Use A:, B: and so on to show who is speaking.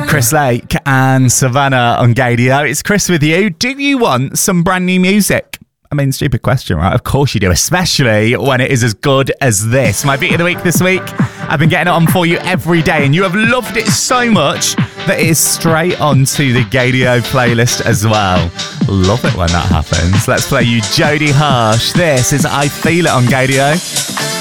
A: Chris Lake and Savannah on Gadio. It's Chris with you. Do you want some brand new music? I mean, stupid question, right? Of course you do, especially when it is as good as this. My beat of the week this week, I've been getting it on for you every day, and you have loved it so much that it is straight onto the Gadio playlist as well. Love it when that happens. Let's play you Jodie Harsh. This is I Feel It on Gadio.